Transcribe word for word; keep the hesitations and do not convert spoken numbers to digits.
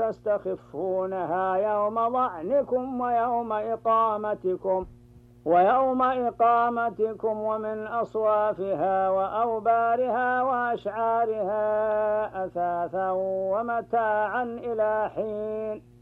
تستخفونها يوم ظعنكم ويوم إقامتكم ويوم إقامتكم ومن أصوافها وأوبارها وأشعارها أثاثا ومتاعا إلى حين